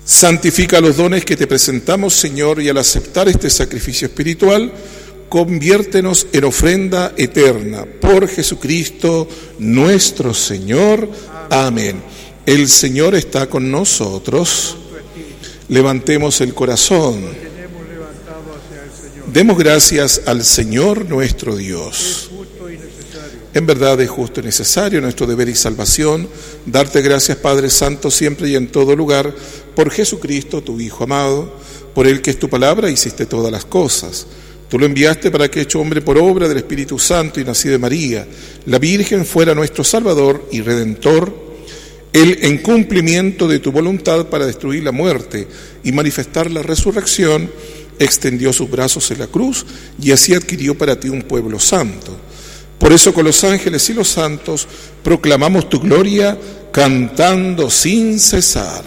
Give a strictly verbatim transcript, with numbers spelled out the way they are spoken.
Santifica los dones que te presentamos, Señor, y al aceptar este sacrificio espiritual, conviértenos en ofrenda eterna. Por Jesucristo nuestro Señor. Amén. El Señor está con nosotros. Levantemos el corazón. Demos gracias al Señor nuestro Dios. En verdad es justo y necesario, nuestro deber y salvación, darte gracias, Padre Santo, siempre y en todo lugar, por Jesucristo, tu Hijo amado, por el que es tu palabra hiciste todas las cosas. Tú lo enviaste para que, hecho hombre por obra del Espíritu Santo y nacido de María, la Virgen fuera nuestro Salvador y Redentor, Él, en cumplimiento de tu voluntad para destruir la muerte y manifestar la resurrección, extendió sus brazos en la cruz y así adquirió para ti un pueblo santo. Por eso con los ángeles y los santos proclamamos tu gloria cantando sin cesar.